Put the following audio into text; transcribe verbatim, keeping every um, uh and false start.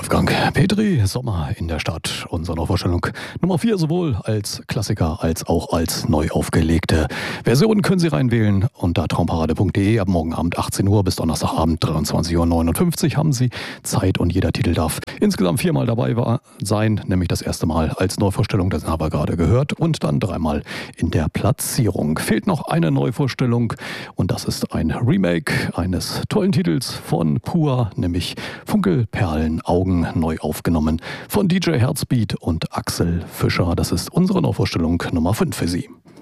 Wolfgang Petri, Sommer in der Stadt. Unsere Neuvorstellung Nummer vier, sowohl als Klassiker als auch als neu aufgelegte Version können Sie reinwählen unter traumparade punkt de. Ab morgen Abend achtzehn Uhr bis Donnerstagabend dreiundzwanzig Uhr neunundfünfzig haben Sie Zeit und jeder Titel darf insgesamt viermal dabei war, sein, nämlich das erste Mal als Neuvorstellung, das haben wir gerade gehört, und dann dreimal in der Platzierung. Fehlt noch eine Neuvorstellung und das ist ein Remake eines tollen Titels von Pur, nämlich Funkelperlen Augen, neu aufgenommen von D J Herzbeat und Axel Fischer. Das ist unsere Neuvorstellung Nummer fünf für Sie.